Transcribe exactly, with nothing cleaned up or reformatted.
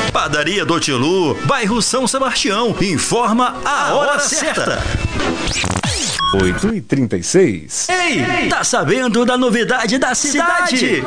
Padaria do Tilu, bairro São Sebastião, informa a hora certa. oito e trinta e seis. Ei, tá sabendo da novidade da cidade?